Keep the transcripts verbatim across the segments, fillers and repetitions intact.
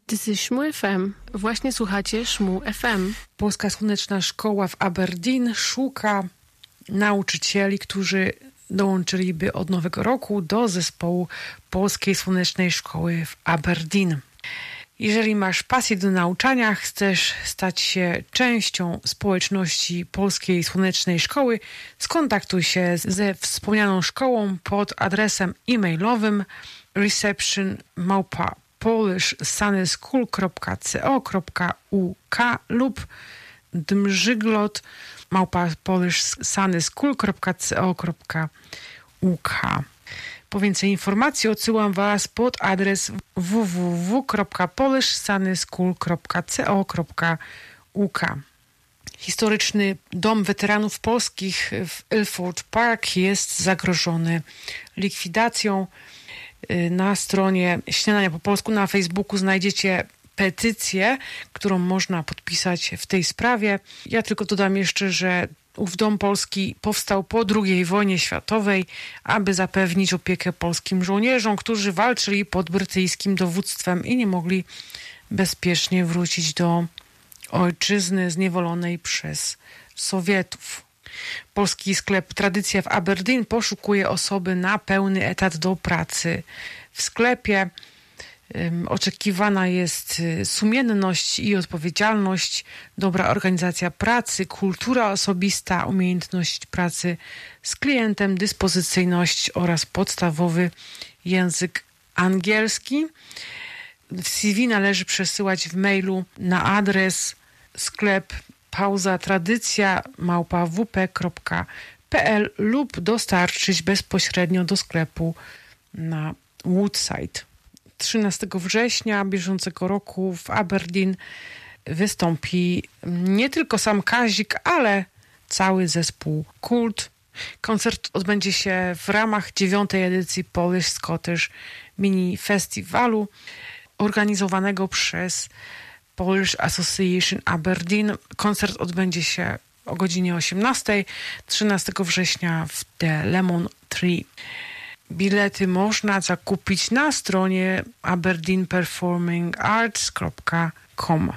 This is Szmu F M. Właśnie słuchacie Szmu F M. Polska Słoneczna Szkoła w Aberdeen szuka nauczycieli, którzy dołączyliby od nowego roku do zespołu Polskiej Słonecznej Szkoły w Aberdeen. Jeżeli masz pasję do nauczania, chcesz stać się częścią społeczności Polskiej Słonecznej Szkoły, skontaktuj się ze wspomnianą szkołą pod adresem e-mailowym reception małpa polish sunny school kropka co kropka uk lub dmrzyglot małpa polish sunny school kropka co kropka uk. Po więcej informacji odsyłam Was pod adres w w w kropka polish sunny school kropka co kropka uk. Historyczny Dom Weteranów Polskich w Ilford Park jest zagrożony likwidacją. Na stronie Śniadania po polsku na Facebooku znajdziecie petycję, którą można podpisać w tej sprawie. Ja tylko dodam jeszcze, że ów Dom Polski powstał po drugiej wojnie światowej, aby zapewnić opiekę polskim żołnierzom, którzy walczyli pod brytyjskim dowództwem i nie mogli bezpiecznie wrócić do ojczyzny zniewolonej przez Sowietów. Polski sklep Tradycja w Aberdeen poszukuje osoby na pełny etat do pracy w sklepie. Um, oczekiwana jest sumienność i odpowiedzialność, dobra organizacja pracy, kultura osobista, umiejętność pracy z klientem, dyspozycyjność oraz podstawowy język angielski. C V należy przesyłać w mailu na adres sklep pauza tradycja małpa w p kropka p l lub dostarczyć bezpośrednio do sklepu na Woodside. trzynastego września bieżącego roku w Aberdeen wystąpi nie tylko sam Kazik, ale cały zespół Kult. Koncert odbędzie się w ramach dziewiątej edycji Polish Scottish Mini Festiwalu organizowanego przez Polish Association Aberdeen. Koncert odbędzie się o godzinie osiemnastej trzynastego września w The Lemon Tree. Bilety można zakupić na stronie aberdeen performing arts kropka com.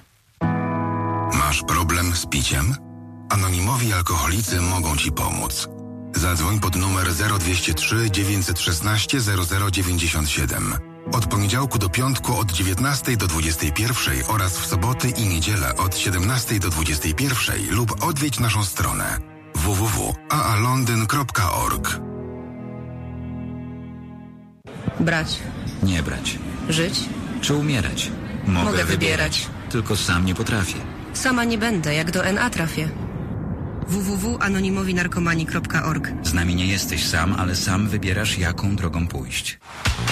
Masz problem z piciem? Anonimowi alkoholicy mogą Ci pomóc. Zadzwoń pod numer zero dwieście trzy dziewięćset szesnaście zero zero dziewięćdziesiąt siedem. Od poniedziałku do piątku od dziewiętnastej do dwudziestej pierwszej oraz w soboty i niedzielę od siedemnastej do dwudziestej pierwszej lub odwiedź naszą stronę w w w kropka a a londyn kropka org. Brać. Nie brać. Żyć. Czy umierać? Mogę, Mogę wybierać. wybierać. Tylko sam nie potrafię. Sama nie będę, jak do N A trafię. w w w kropka anonimowi narkomani kropka org. Z nami nie jesteś sam, ale sam wybierasz, jaką drogą pójść.